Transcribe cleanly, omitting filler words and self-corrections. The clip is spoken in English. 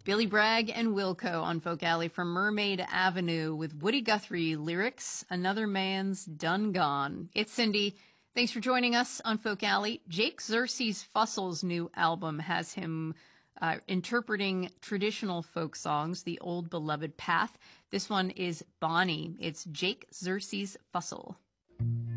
Billy Bragg and Wilco on Folk Alley from Mermaid Avenue with Woody Guthrie lyrics, Another Man's Done Gone. It's Cindy. Thanks for joining us on Folk Alley. Jake Xerxes Fussel's new album has him interpreting traditional folk songs, The Old Beloved Path. This one is Bonnie. It's Jake Xerxes Fussell.